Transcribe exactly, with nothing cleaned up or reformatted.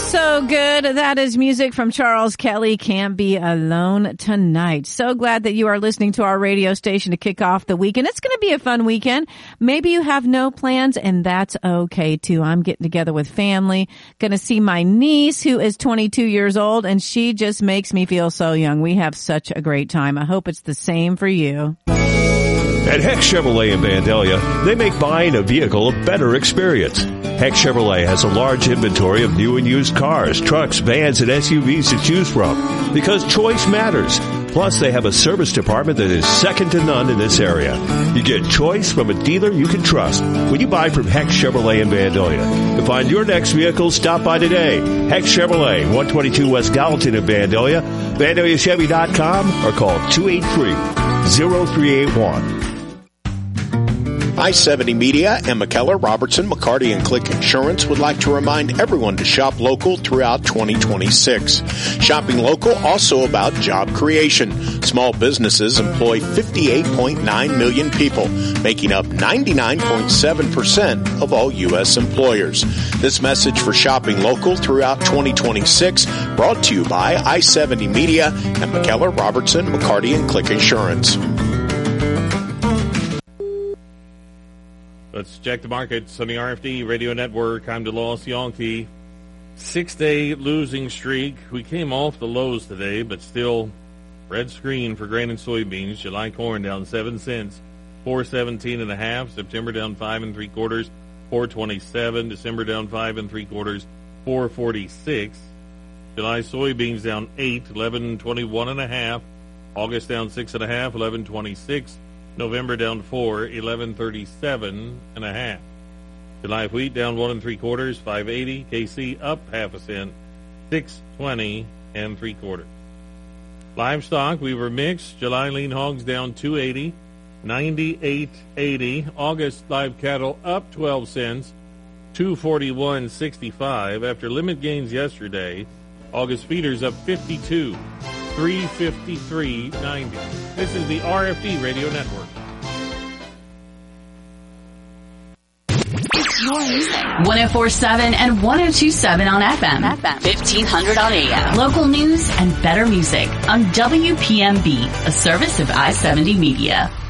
So good. That is music from Charles Kelly, Can't Be Alone Tonight. So glad that you are listening to our radio station to kick off the weekend. It's going to be a fun weekend. Maybe you have no plans, and that's okay too. I'm getting together with family, going to see my niece who is twenty-two years old, and she just makes me feel so young. We have such a great time. I hope it's the same for you. At Heck Chevrolet in Vandalia, they make buying a vehicle a better experience. Heck Chevrolet has a large inventory of new and used cars, trucks, vans, and S U Vs to choose from because choice matters. Plus, they have a service department that is second to none in this area. You get choice from a dealer you can trust when you buy from Heck Chevrolet in Vandalia. To find your next vehicle, stop by today. Heck Chevrolet, one twenty-two West Gallatin in Vandalia, Vandalia Chevy dot com, or call two eight three, zero three eight one. I seventy Media and McKellar, Robertson, McCarty, and Click Insurance would like to remind everyone to shop local throughout twenty twenty-six. Shopping local also about job creation. Small businesses employ fifty-eight point nine million people, making up ninety-nine point seven percent of all U S employers. This message for shopping local throughout twenty twenty-six brought to you by I seventy Media and McKellar, Robertson, McCarty, and Click Insurance. Let's check the markets on the R F D Radio Network. I'm DeLoss Yankee. Six-day losing streak. We came off the lows today, but still red screen for grain and soybeans. July corn down seven cents, four seventeen and a half. September down five and three quarters, four twenty-seven. December down five and three quarters, four forty-six. July soybeans down eight, eleven twenty-one and a half. August down six and a half, eleven twenty-six. November down four, eleven thirty-seven and a half. July wheat down one and three quarters, five eighty. K C up half a cent, six twenty and three quarters. Livestock, we were mixed. July lean hogs down two eighty, ninety-eight eighty. August live cattle up twelve cents, two forty-one sixty-five. After limit gains yesterday, August feeders up fifty-two. three fifty-three ninety. This is the R F D Radio Network. It's your music. one oh four point seven and one oh two point seven on F M. F M. fifteen hundred on A M. Local news and better music on W P M B, a service of I seventy Media.